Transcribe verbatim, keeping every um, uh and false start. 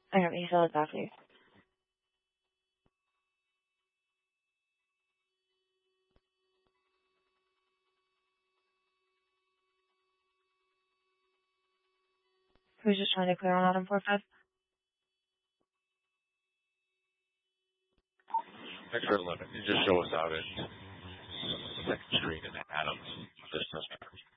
I got me fill it back, please. Who's just trying to clear on Adam four five? Extra eleven. You just show us out at second street in Adams. This